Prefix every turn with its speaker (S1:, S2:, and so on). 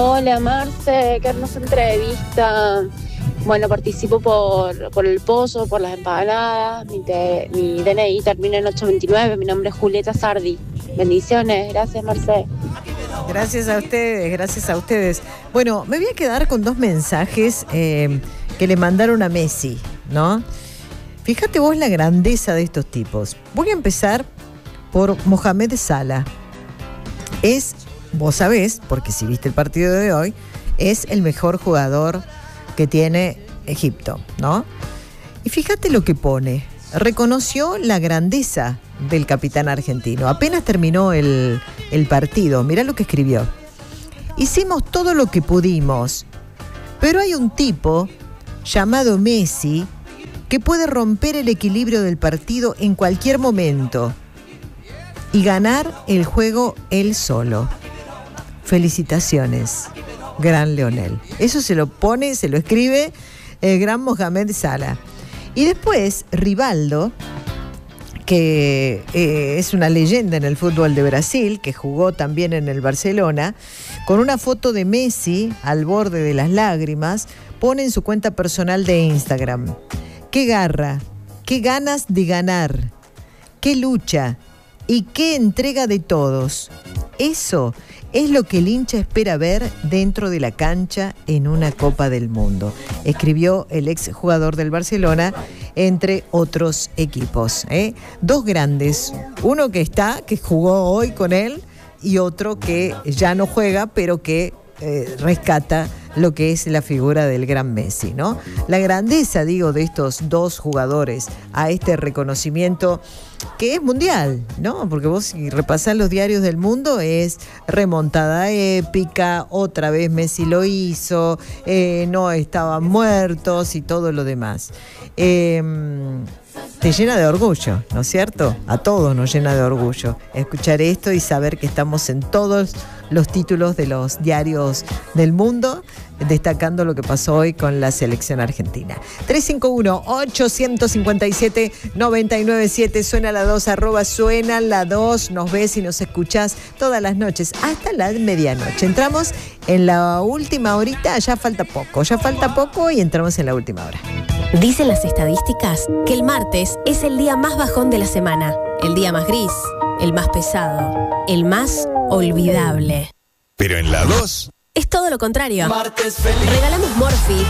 S1: Hola Marce, qué hermosa entrevista. Bueno, participo por el pozo, por las empanadas. Mi DNI termina en 829. Mi nombre es Julieta Sardi. Bendiciones, gracias Marce.
S2: Gracias a ustedes, gracias a ustedes. Bueno, me voy a quedar con dos mensajes que le mandaron a Messi, ¿no? Fíjate vos la grandeza de estos tipos. Voy a empezar por Mohamed Salah. Vos sabés, porque si viste el partido de hoy, es el mejor jugador que tiene Egipto, ¿no? Y fíjate lo que pone. Reconoció la grandeza del capitán argentino. Apenas terminó el partido, mirá lo que escribió. Hicimos todo lo que pudimos, pero hay un tipo llamado Messi que puede romper el equilibrio del partido en cualquier momento y ganar el juego él solo. Felicitaciones, gran Leonel. Eso se lo escribe el gran Mohamed Salah. Y después, Rivaldo, que es una leyenda en el fútbol de Brasil, que jugó también en el Barcelona, con una foto de Messi al borde de las lágrimas, pone en su cuenta personal de Instagram: qué garra, qué ganas de ganar, qué lucha y qué entrega de todos. Eso es lo que el hincha espera ver dentro de la cancha en una Copa del Mundo, escribió el exjugador del Barcelona, entre otros equipos. Dos grandes, uno que jugó hoy con él, y otro que ya no juega, pero que rescata lo que es la figura del gran Messi, ¿no? La grandeza, digo, de estos dos jugadores a este reconocimiento que es mundial, ¿no? Porque vos, si repasás los diarios del mundo, es remontada épica, otra vez Messi lo hizo, no estaban muertos y todo lo demás. Te llena de orgullo, ¿no es cierto? A todos nos llena de orgullo escuchar esto y saber que estamos en todos los títulos de los diarios del mundo, destacando lo que pasó hoy con la selección argentina. 351-857-997, suena la 2, suena la 2, nos ves y nos escuchás todas las noches, hasta la medianoche. Entramos en la última horita, ya falta poco y entramos en la última hora.
S3: Dicen las estadísticas que el martes es el día más bajón de la semana, el día más gris, el más pesado, el más olvidable.
S4: Pero en la 2...
S3: es todo lo contrario.
S4: Martes feliz.
S3: Regalamos Morphy